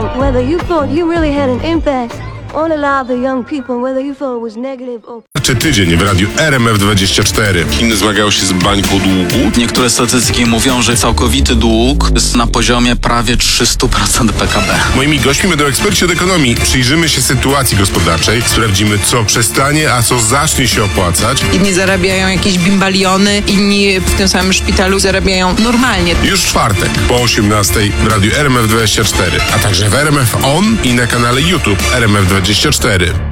whether you thought you really had an impact on a lot of the young people, whether you thought it was negative or... Czy tydzień w radiu RMF24. Chiny zmagają się z bańką długu. Niektóre statystyki mówią, że całkowity dług jest na poziomie prawie 300% PKB. Moimi gośćmi będą eksperci od ekonomii. Przyjrzymy się sytuacji gospodarczej, sprawdzimy, co przestanie, a co zacznie się opłacać. Inni zarabiają jakieś bimbaliony, inni w tym samym szpitalu zarabiają normalnie. Już w czwartek po 18:00 w radiu RMF24, a także w RMF On i na kanale YouTube RMF24.